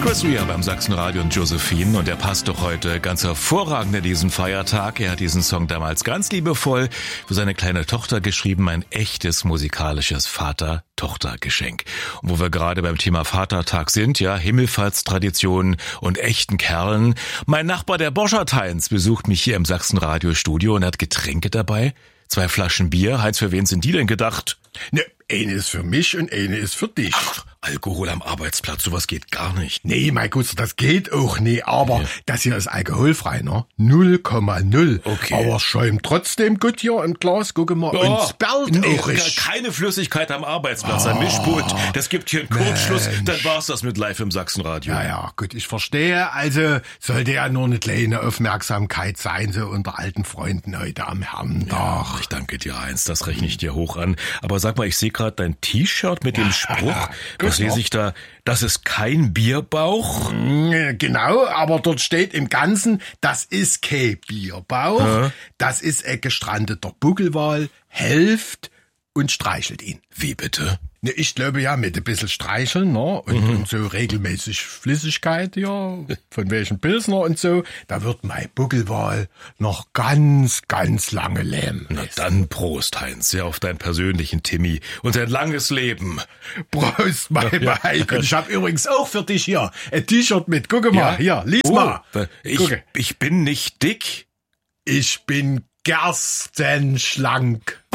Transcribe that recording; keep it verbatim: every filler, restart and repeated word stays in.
Chris Rea beim Sachsenradio und Josephine, und er passt doch heute ganz hervorragend in diesen Feiertag. Er hat diesen Song damals ganz liebevoll für seine kleine Tochter geschrieben, ein echtes musikalisches Vater-Tochter-Geschenk. Und wo wir gerade beim Thema Vatertag sind, ja, Himmelfahrtstraditionen und echten Kerlen. Mein Nachbar, der Boschert Heinz, besucht mich hier im Sachsenradio-Studio und hat Getränke dabei. Zwei Flaschen Bier. Heinz, für wen sind die denn gedacht? Ne, eine ist für mich und eine ist für dich. Ach, Alkohol am Arbeitsplatz, sowas geht gar nicht. Nee, mein Guster, das geht auch nie, aber ja. Das hier ist alkoholfrei, ne? null Komma null. Okay. Aber schäumt trotzdem gut hier im Glas, guck mal. Oh, und es perlt nee, auch richtig. Keine Flüssigkeit am Arbeitsplatz, ein Mischpult. Das gibt hier einen Kurzschluss, Mensch. Dann war's das mit Live im Sachsenradio. Ja, ja, gut, ich verstehe. Also sollte ja nur eine kleine Aufmerksamkeit sein, so unter alten Freunden heute am Herrentag. Ja, ich danke dir, Heinz, das rechne ich dir hoch an. Aber sag mal, ich sehe gerade dein T-Shirt mit dem Spruch. Was lese ich da? Das ist kein Bierbauch? Genau, aber dort steht im Ganzen, das ist kein Bierbauch, ja. Das ist ein gestrandeter Buckelwal, helft und streichelt ihn. Wie bitte? Ne, ich glaube ja, mit ein bisschen Streicheln, ne, und, mhm. und so regelmäßig Flüssigkeit, ja, von welchen Pilsner und so, da wird mein Buckelwal noch ganz, ganz lange leben. Na dann Prost, Heinz, ja, auf deinen persönlichen Timmy und ein langes Leben. Prost, mein ja. Mike. Und ich habe übrigens auch für dich hier ein T-Shirt mit, gucke mal, ja? Hier, lies oh, mal. Ich, ich bin nicht dick. Ich bin gerstenschlank.